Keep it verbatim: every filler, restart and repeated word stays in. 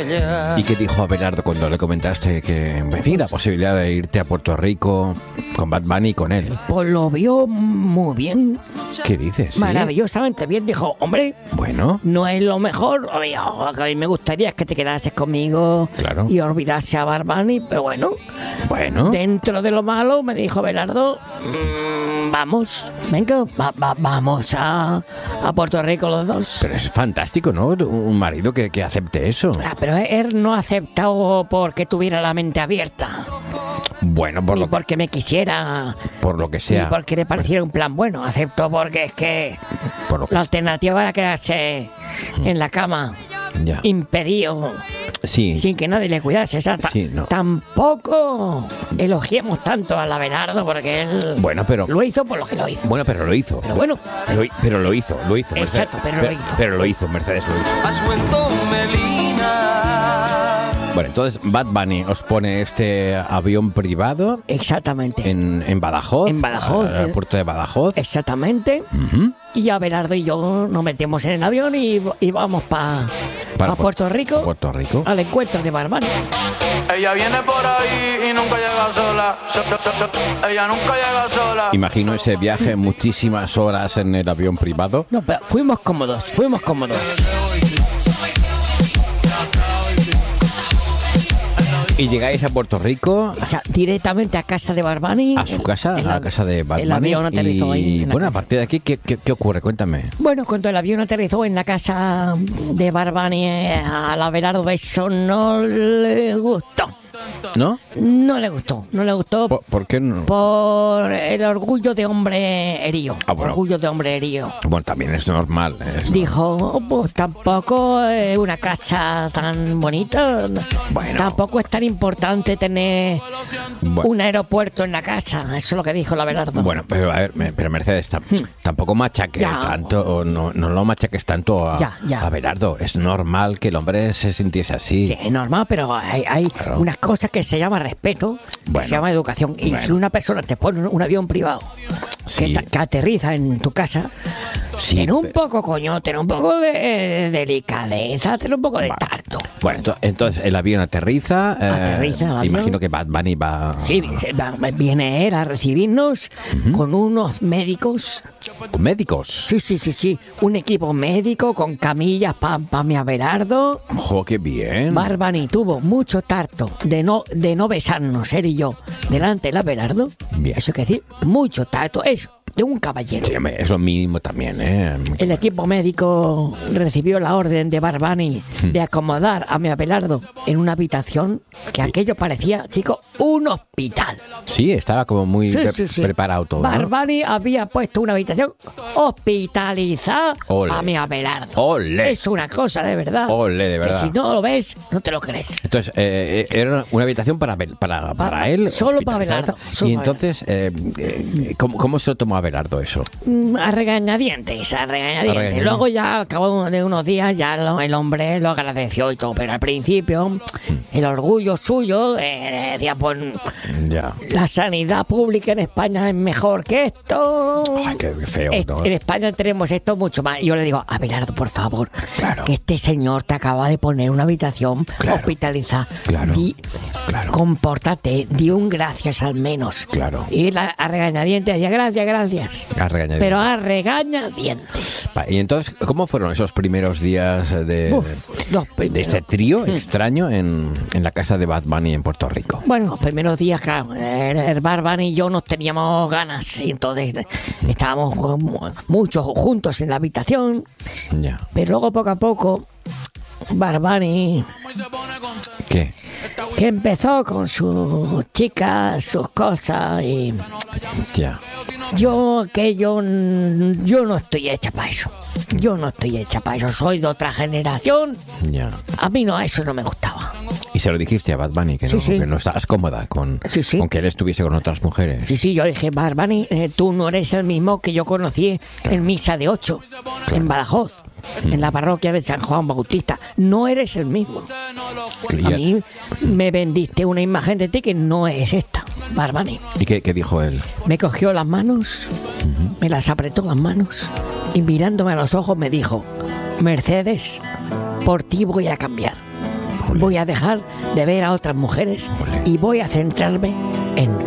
ella. ¿Y qué dijo Abelardo cuando le comentaste que, en fin, la posibilidad de irte a Puerto Rico con Bad Bunny y con él? Pues lo vio muy bien. ¿Qué dices? ¿Sí? Maravillosamente bien. Dijo, hombre, Bueno, no es lo mejor. Oye, lo que a mí me gustaría es que te quedases conmigo Claro. y olvidase a Bad Bunny, pero bueno, bueno. dentro de lo malo, me dijo Abelardo, mmm, vamos, venga, va- va- vamos a, a Puerto Rico los dos. Pero es fantástico, ¿no? Un marido que, que acepte eso. Ah, pero él no ha aceptado porque tuviera la mente abierta, Bueno, por ni lo, porque me quisiera, por lo que ni sea. porque le pareciera un plan bueno. Aceptó porque es que Por lo que la sea. alternativa era quedarse en la cama, Ya. impedido, Sí. sin que nadie le cuidase. O sea, ta- Sí, no. Tampoco elogiemos tanto al Abelardo porque él Bueno, pero... lo hizo por lo que lo hizo. Bueno, pero lo hizo. Pero bueno, Lo hi- pero lo hizo, lo hizo. Mercedes. Exacto, pero lo hizo. Pero lo hizo, Mercedes lo hizo. Ha suelto Melina. Bueno, entonces Bad Bunny os pone este avión privado exactamente. en, en Badajoz. En Badajoz, Al aeropuerto de Badajoz. Exactamente. Ujú. Y Abelardo y yo nos metemos en el avión y, y vamos pa- Para pa Puerto Rico, Puerto Rico. al encuentro de Bad Bunny. Ella viene por ahí y nunca llega sola. Ella nunca llega sola. Imagino ese viaje, muchísimas horas en el avión privado. No, pero fuimos cómodos, fuimos cómodos. Y llegáis a Puerto Rico, O sea, directamente a casa de Bad Bunny. a su casa, El- a la casa de Bad el Bunny. avión aterrizó ahí Y en la bueno, a casa. partir de aquí, ¿qué, qué, qué ocurre? Cuéntame. Bueno, cuando el avión aterrizó en la casa de Bad Bunny, eh, al Abelardo eso no le gustó. ¿No? No le gustó, no le gustó ¿Por, por qué no? por el orgullo de hombre herido. Ah, bueno. Orgullo de hombre herido. Bueno, también es normal. es Dijo, "Oh, pues tampoco es una casa tan bonita. Bueno. Tampoco es tan importante tener Bueno. un aeropuerto en la casa". Eso es lo que dijo la Abelardo. Bueno, pero a ver, me- pero Mercedes, tam- tampoco machaques Ya. tanto, o no, no lo machaques tanto a, Ya, ya. a Abelardo. Es normal que el hombre se sintiese así. Sí, es normal, pero hay, hay Claro. unas cosas que se llama respeto, que Bueno. se llama educación. Y Bueno. si una persona te pone un avión privado Sí. que, ta- que aterriza en tu casa, Sí, ten un pero- poco, coño, ten un poco de, de delicadeza, ten un poco de Vale. tacto. Bueno, ento- entonces el avión aterriza. eh, Aterriza el avión. Imagino que Bad Bunny va. Sí, se- va- viene él a recibirnos con unos médicos. Con médicos. Sí, sí, sí, sí. Un equipo médico con camillas para mi Abelardo. ¡Jo, qué bien! Bad Bunny tuvo mucho tacto de no, de no besarnos, él y yo, delante del Abelardo. Bien. Eso quiere decir, mucho tacto. Eso, de un caballero. Sí, hombre, es lo mínimo también, ¿eh? El equipo médico recibió la orden de Bad Bunny de acomodar a mi Abelardo en una habitación que aquello parecía, chico, un hospital. Sí, estaba como muy Sí, pre- sí, sí. preparado todo. Bad ¿no? Bunny había puesto una habitación hospitalizada Ole. a mi Abelardo. Ole. Es una cosa de verdad. Ole, de verdad. Que si no lo ves, no te lo crees. Entonces, eh, eh, era una habitación para, Abel- para, para él. Solo para hospitalizada. Abelardo, solo Y para entonces, eh, eh, ¿cómo, ¿cómo se lo tomó Abelardo eso? Mm, A regañadientes, a regañadientes. A regañadientes. Luego ya al cabo de unos días ya lo- el hombre lo agradeció y todo, pero al principio Hmm. el orgullo suyo eh, decía, pues Ya. la sanidad pública en España es mejor que esto. Ay, qué feo, Es- ¿no? En España tenemos esto mucho más. Y yo le digo, Abelardo, por favor, Claro. que este señor te acaba de poner una habitación Claro. hospitalizada. Claro. Di- Claro. Compórtate, di un gracias al menos. Claro. Y él a, a regañadientes decía, gracias, gracias. A regañadientes. Pero a regañadientes. Va, Y entonces, ¿cómo fueron esos primeros días de, Uf, los de primeros. este trío extraño en, en la casa de Bad Bunny en Puerto Rico? Bueno, los primeros días, claro, el, el Bad Bunny y yo nos teníamos ganas, y entonces estábamos mu- muchos juntos en la habitación, Ya. pero luego poco a poco, Bad Bunny, ¿Qué? que empezó con sus chicas, sus cosas, y Ya. yo que yo, n- yo no estoy hecha para eso, yo no estoy hecha para eso, soy de otra generación, Ya. a mí no, eso no me gustaba. Y se lo dijiste a Bad Bunny, que, Sí, no, sí. que no estabas cómoda con, Sí, sí. con que él estuviese con otras mujeres. Sí, sí, yo dije, Bad Bunny, eh, tú no eres el mismo que yo conocí en Misa de Ocho, en Badajoz, en la parroquia de San Juan Bautista. No eres el mismo. Y, A mí me vendiste una imagen de ti que no es esta, Bad Bunny. ¿y qué, qué dijo él? Me cogió las manos, me las apretó las manos y mirándome a los ojos me dijo, Mercedes, por ti voy a cambiar. Ole. Voy a dejar de ver a otras mujeres Ole. y voy a centrarme en